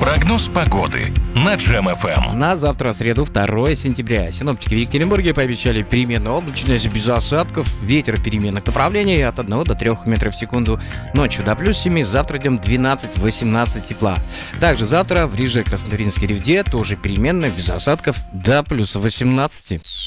Прогноз погоды на Джем ФМ. На завтра, среду, 2 сентября. Синоптики в Екатеринбурге пообещали переменную облачность без осадков, ветер переменных направлений от 1 до 3 метров в секунду. Ночью до плюс 7, завтра днем 12-18 тепла. Также завтра в Риже, Краснотуринске, Ревде тоже переменная без осадков до плюс 18.